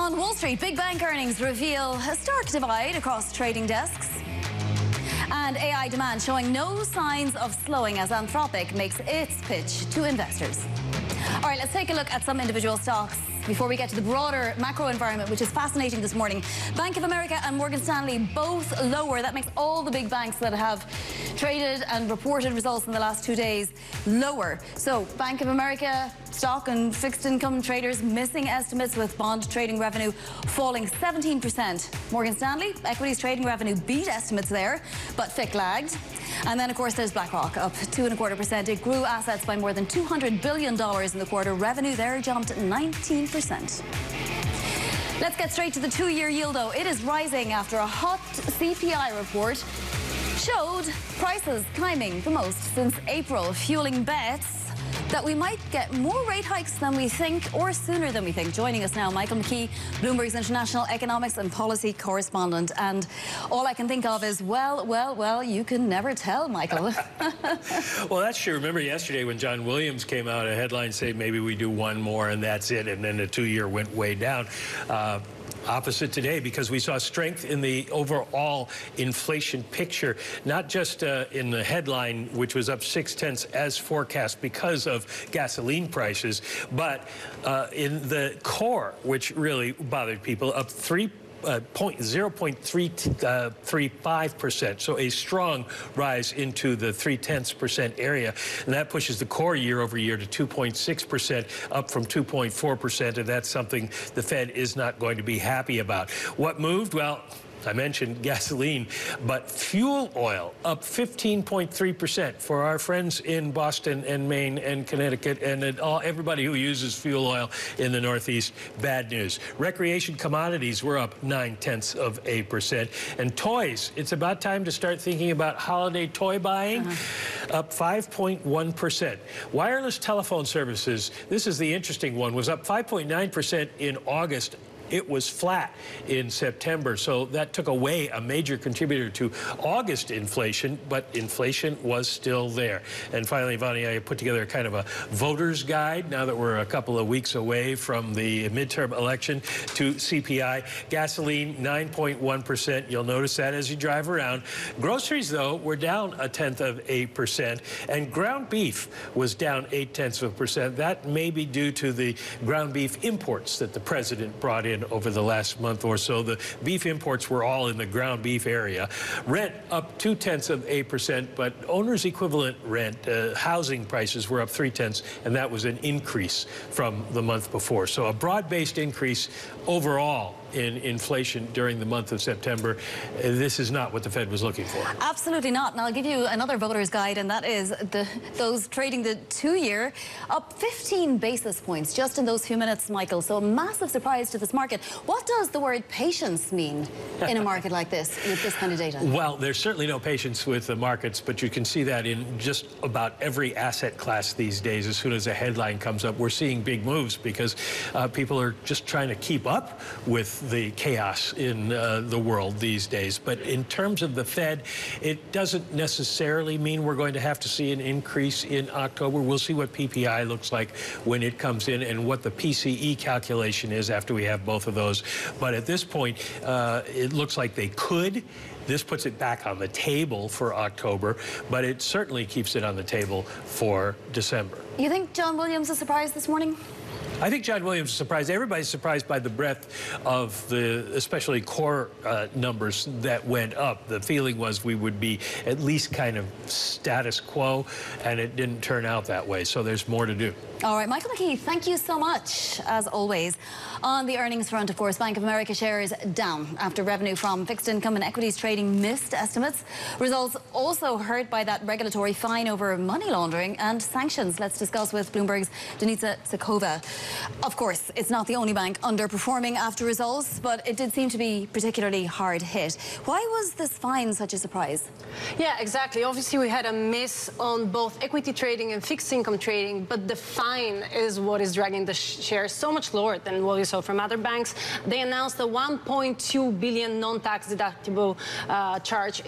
On Wall Street, big bank earnings reveal a stark divide across trading desks. And AI demand showing no signs of slowing as Anthropic makes its pitch to investors. All right, let's take a look at some individual stocks before we get to the broader macro environment, which is fascinating this morning. Bank of America and Morgan Stanley both lower. That makes all the big banks that have traded and reported results in the last 2 days lower. So Bank of America stock and fixed income traders missing estimates, with bond trading revenue falling 17%. Morgan Stanley equities trading revenue beat estimates there, but FICC lagged. And then, of course, there's BlackRock, up 2.25%. It grew assets by more than $200 billion in the quarter. Revenue there jumped 19%. Let's get straight to the two-year yield, though. It is rising after a hot CPI report showed prices climbing the most since April, fueling bets that we might get more rate hikes than we think, or sooner than we think. Joining us now, Michael McKee, Bloomberg's international economics and policy correspondent. And all I can think of is, well, you can never tell, Michael. Well, that's true. Remember yesterday when John Williams came out, a headline saying maybe we do one more and that's it, and then the two-year went way down. Opposite today, because we saw strength in the overall inflation picture, not just in the headline, which was up 0.6 as forecast because of gasoline prices, but in the core, which really bothered people, up 0.35%, so a strong rise into the 0.3% area, and that pushes the core year over year to 2.6%, up from 2.4%, and that's something the Fed is not going to be happy about. What moved? Well, I mentioned gasoline, but fuel oil up 15.3% for our friends in Boston and Maine and Connecticut and everybody who uses fuel oil in the Northeast. Bad news. Recreation commodities were up 0.9%. And toys, it's about time to start thinking about holiday toy buying, up 5.1%. Wireless telephone services, this is the interesting one, was up 5.9% in August. It was flat in September, so that took away a major contributor to August inflation, but inflation was still there. And finally, Vonnie, I put together kind of a voter's guide now that we're a couple of weeks away from the midterm election to CPI. Gasoline, 9.1%. You'll notice that as you drive around. Groceries, though, were down 0.1%, and ground beef was down 0.8%. That may be due to the ground beef imports that the president brought in over the last month or so. The beef imports were all in the ground beef area. Rent up 0.2%, but owner's equivalent rent, housing prices were up 0.3%, and that was an increase from the month before. So a broad-based increase overall in inflation during the month of September. This is not what the Fed was looking for. Absolutely not. And I'll give you another voter's guide, and that is those trading the two-year up 15 basis points just in those few minutes, Michael. So a massive surprise to this market. What does the word patience mean in a market like this, with this kind of data? Well, there's certainly no patience with the markets, but you can see that in just about every asset class these days. As soon as a headline comes up, we're seeing big moves because people are just trying to keep up with the chaos in the world these days. But in terms of the Fed, it doesn't necessarily mean we're going to have to see an increase in October. We'll see what PPI looks like when it comes in and what the PCE calculation is after we have both of those. But at this point, it looks like they could. This puts it back on the table for October, but it certainly keeps it on the table for December. You think John Williams is surprised this morning? I think John Williams is surprised. Everybody's surprised by the breadth of the, especially core numbers that went up. The feeling was we would be at least kind of status quo, and it didn't turn out that way. So there's more to do. All right, Michael McKee, thank you so much, as always. On the earnings front, of course, Bank of America shares down after revenue from fixed income and equities trading missed estimates. Results also hurt by that regulatory fine over money laundering and sanctions. Let's discuss with Bloomberg's Denitsa Sakova. Of course, it's not the only bank underperforming after results, but it did seem to be particularly hard hit. Why was this fine such a surprise? Yeah, exactly. Obviously, we had a miss on both equity trading and fixed income trading, but the fine is what is dragging the shares so much lower than what we saw from other banks. They announced a $1.2 billion non-tax deductible charge